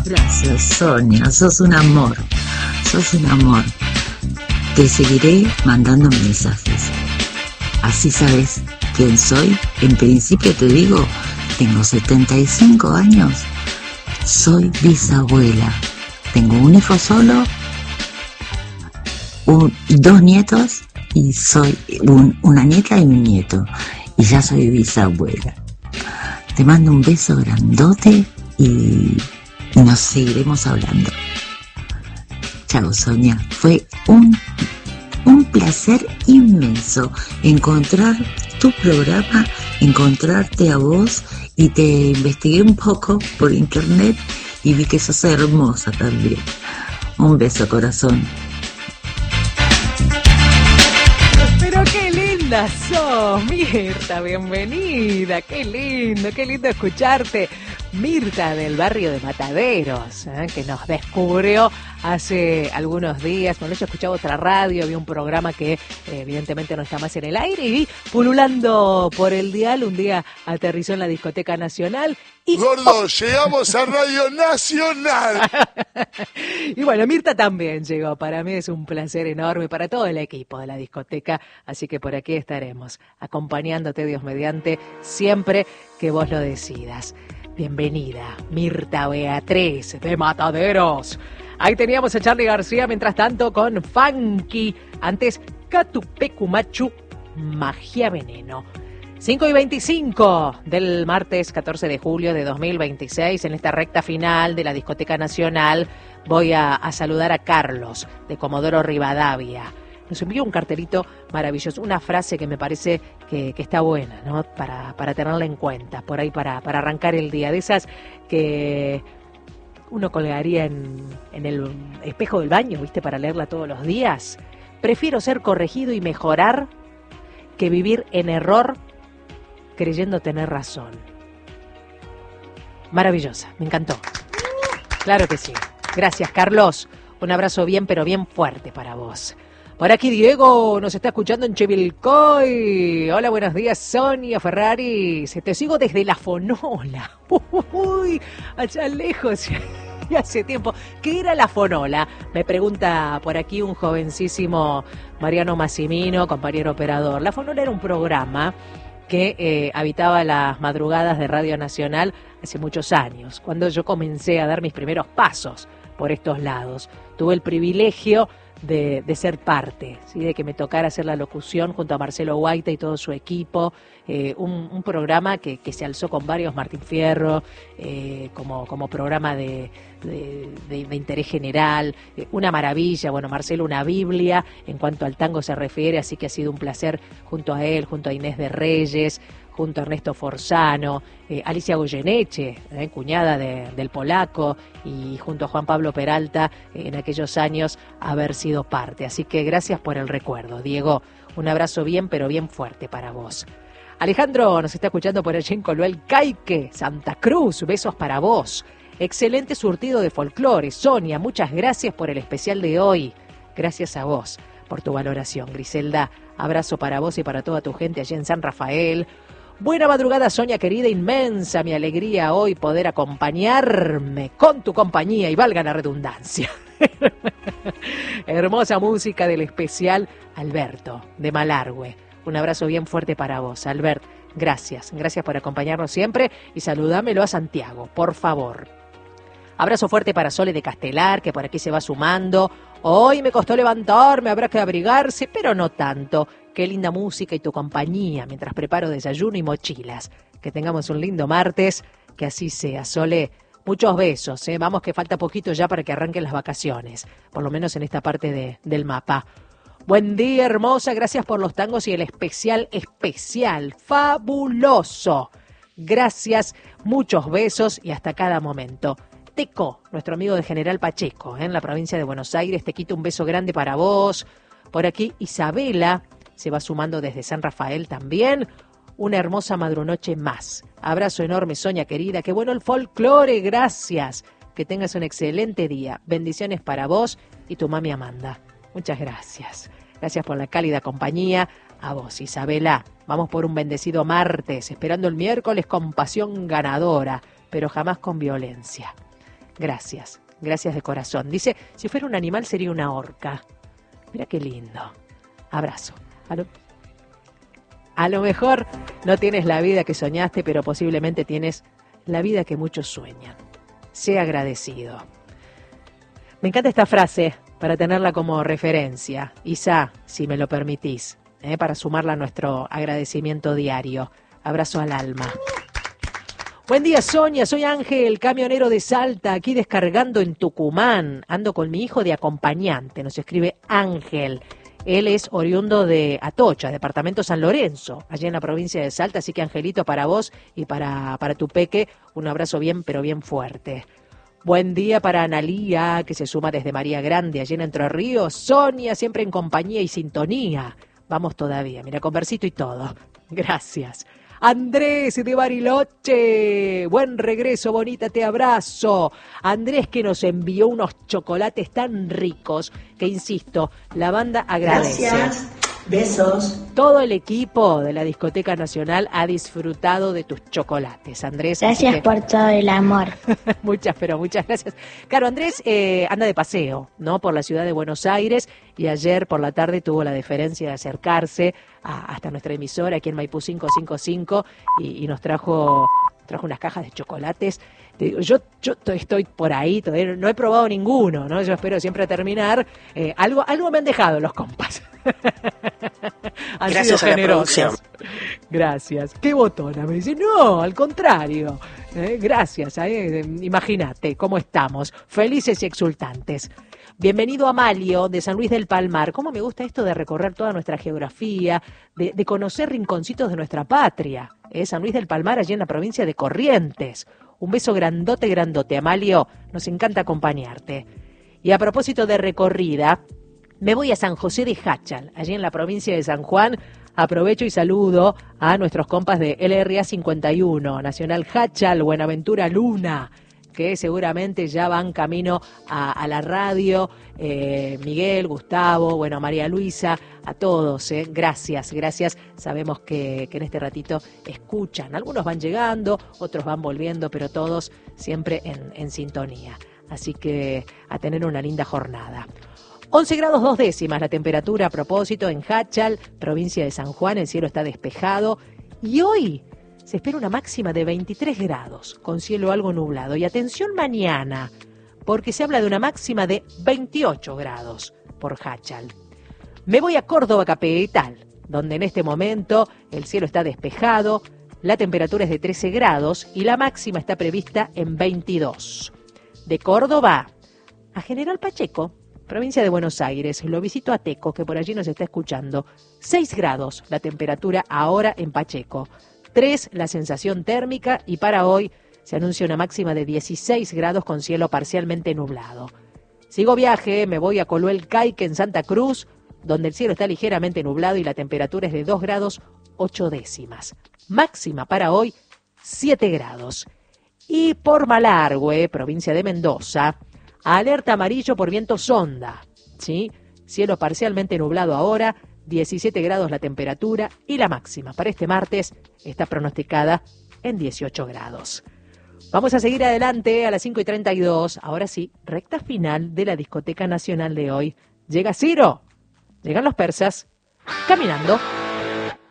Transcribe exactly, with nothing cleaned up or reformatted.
Gracias, Sonia, sos un amor, sos un amor. Te seguiré mandando mensajes. Así sabes quién soy. En principio te digo, tengo setenta y cinco años, soy bisabuela. Tengo un hijo solo, un, dos nietos y soy un, una nieta y un nieto. Y ya soy bisabuela. Te mando un beso grandote y nos seguiremos hablando. Chao, Sonia. Fue un, un placer inmenso encontrar tu programa, encontrarte a vos, y te investigué un poco por internet y vi que sos hermosa también. Un beso, corazón. Pero qué linda sos, Mirta, bienvenida, qué lindo, qué lindo escucharte. Mirta del barrio de Mataderos, ¿eh? Que nos descubrió hace algunos días. Bueno, yo escuchaba otra radio, vi un programa que eh, evidentemente no está más en el aire, y vi pululando por el dial, un día aterrizó en la Discoteca Nacional. Y Gordo, ¡oh! Llegamos a Radio Nacional. Y bueno, Mirta también llegó. Para mí es un placer enorme, para todo el equipo de la discoteca. Así que por aquí estaremos, acompañándote, Dios mediante, siempre que vos lo decidas. Bienvenida, Mirta Beatriz de Mataderos. Ahí teníamos a Charly García, mientras tanto, con Funky. Antes, Catupecumachu, Magia Veneno. cinco y veinticinco del martes catorce de julio de dos mil veintiséis, en esta recta final de la Discoteca Nacional, voy a, a saludar a Carlos, de Comodoro Rivadavia. Nos envió un cartelito maravilloso, una frase que me parece que, que está buena, ¿no? Para, para tenerla en cuenta, por ahí para, para arrancar el día. De esas que uno colgaría en, en el espejo del baño, ¿viste? Para leerla todos los días. Prefiero ser corregido y mejorar que vivir en error creyendo tener razón. Maravillosa, me encantó. Claro que sí. Gracias, Carlos. Un abrazo bien, pero bien fuerte para vos. Por aquí Diego nos está escuchando en Chivilcoy. Hola, buenos días, Sonia Ferrari. Se te sigo desde La Fonola. Uy, allá lejos. Y hace tiempo. ¿Qué era La Fonola? Me pregunta por aquí un jovencísimo Mariano Massimino, compañero operador. La Fonola era un programa que eh, habitaba las madrugadas de Radio Nacional hace muchos años, cuando yo comencé a dar mis primeros pasos por estos lados. Tuve el privilegio de, de ser parte, ¿sí? De que me tocara hacer la locución junto a Marcelo Guaita y todo su equipo, eh, un, un programa que, que se alzó con varios Martín Fierro, eh, como, como programa de, de, de, de interés general, eh, una maravilla. Bueno, Marcelo, una biblia en cuanto al tango se refiere, así que ha sido un placer junto a él, junto a Inés de Reyes, junto a Ernesto Forzano, eh, Alicia Goyeneche, eh, cuñada de, del polaco, y junto a Juan Pablo Peralta, eh, en aquellos años haber sido parte. Así que gracias por el recuerdo, Diego. Un abrazo bien, pero bien fuerte para vos. Alejandro nos está escuchando por allí en Coluel Caique, Santa Cruz. Besos para vos. Excelente surtido de folclore. Sonia, muchas gracias por el especial de hoy. Gracias a vos por tu valoración. Griselda, abrazo para vos y para toda tu gente allí en San Rafael. Buena madrugada, Sonia querida, inmensa mi alegría hoy poder acompañarme con tu compañía, y valga la redundancia. Hermosa música del especial Alberto de Malargüe. Un abrazo bien fuerte para vos, Albert. Gracias, gracias por acompañarnos siempre, y saludámelo a Santiago, por favor. Abrazo fuerte para Sole de Castelar, que por aquí se va sumando. Hoy me costó levantarme, habrá que abrigarse, pero no tanto. Qué linda música y tu compañía mientras preparo desayuno y mochilas. Que tengamos un lindo martes, que así sea. Sole, muchos besos, ¿eh? Vamos, que falta poquito ya para que arranquen las vacaciones, por lo menos en esta parte de, del mapa. Buen día, hermosa, gracias por los tangos y el especial especial, fabuloso. Gracias, muchos besos y hasta cada momento. Teco, nuestro amigo de General Pacheco, ¿eh? En la provincia de Buenos Aires, te quito un beso grande para vos. Por aquí Isabela se va sumando desde San Rafael también. Una hermosa madrunoche más. Abrazo enorme, Sonia querida. Qué bueno el folclore, gracias. Que tengas un excelente día. Bendiciones para vos y tu mami Amanda. Muchas gracias. Gracias por la cálida compañía. A vos, Isabela. Vamos por un bendecido martes, esperando el miércoles con pasión ganadora, pero jamás con violencia. Gracias, gracias de corazón. Dice, si fuera un animal sería una orca. Mira qué lindo. Abrazo. A lo, a lo mejor no tienes la vida que soñaste, pero posiblemente tienes la vida que muchos sueñan. Sé agradecido. Me encanta esta frase para tenerla como referencia. Isa, si me lo permitís, ¿eh? para sumarla a nuestro agradecimiento diario. Abrazo al alma. Buen día, Sonia. Soy Ángel, camionero de Salta, aquí descargando en Tucumán. Ando con mi hijo de acompañante. Nos escribe Ángel. Él es oriundo de Atocha, departamento San Lorenzo, allí en la provincia de Salta. Así que, Angelito, para vos y para, para tu peque, un abrazo bien, pero bien fuerte. Buen día para Analía, que se suma desde María Grande, allí en Entre Ríos. Sonia, siempre en compañía y sintonía. Vamos todavía, mira, con versito y todo. Gracias. Andrés de Bariloche, buen regreso, bonita, te abrazo. Andrés, que nos envió unos chocolates tan ricos que, insisto, la banda agradece. Gracias, besos. Todo el equipo de la Discoteca Nacional ha disfrutado de tus chocolates, Andrés. Gracias que... por todo el amor. Muchas, pero muchas gracias. Claro, Andrés eh, anda de paseo, ¿no? Por la ciudad de Buenos Aires, y ayer por la tarde tuvo la deferencia de acercarse a, hasta nuestra emisora aquí en Maipú quinientos cincuenta y cinco y, y nos trajo, trajo unas cajas de chocolates. Te digo, yo, yo estoy por ahí, todavía no he probado ninguno, ¿no? Yo espero siempre terminar. Eh, algo, algo me han dejado los compas. Han Gracias sido a la generosos. producción. Gracias. ¿Qué botona? Me dice, no, al contrario. Eh, gracias. Eh, imagínate cómo estamos, felices y exultantes. Bienvenido Amalio, de San Luis del Palmar. ¿Cómo me gusta esto de recorrer toda nuestra geografía, de, de conocer rinconcitos de nuestra patria? Eh, San Luis del Palmar, allí en la provincia de Corrientes. Un beso grandote, grandote, Amalio. Nos encanta acompañarte. Y a propósito de recorrida, me voy a San José de Jáchal, allí en la provincia de San Juan. Aprovecho y saludo a nuestros compas de L R A cincuenta y uno, Nacional Jáchal, Buenaventura Luna, que seguramente ya van camino a, a la radio. eh, Miguel, Gustavo, bueno, María Luisa, a todos, eh. gracias, gracias. Sabemos que, que en este ratito escuchan. Algunos van llegando, otros van volviendo, pero todos siempre en, en sintonía. Así que a tener una linda jornada. once grados dos décimas la temperatura a propósito en Jáchal, provincia de San Juan. El cielo está despejado y hoy se espera una máxima de veintitrés grados, con cielo algo nublado. Y atención mañana, porque se habla de una máxima de veintiocho grados por Jáchal. Me voy a Córdoba capital, donde en este momento el cielo está despejado, la temperatura es de trece grados y la máxima está prevista en veintidós. De Córdoba a General Pacheco, provincia de Buenos Aires, lo visito a Teco, que por allí nos está escuchando. seis grados la temperatura ahora en Pacheco. tres la sensación térmica y para hoy se anuncia una máxima de dieciséis grados con cielo parcialmente nublado. Sigo viaje, me voy a Coluel Caique en Santa Cruz, donde el cielo está ligeramente nublado y la temperatura es de dos grados ocho décimas. Máxima para hoy siete grados. Y por Malargüe, provincia de Mendoza, alerta amarillo por viento sonda, ¿sí? Cielo parcialmente nublado ahora, diecisiete grados la temperatura y la máxima para este martes está pronosticada en dieciocho grados. Vamos a seguir adelante a las cinco y treinta y dos. Ahora sí, recta final de la Discoteca Nacional de hoy. Llega Ciro, llegan los persas, caminando.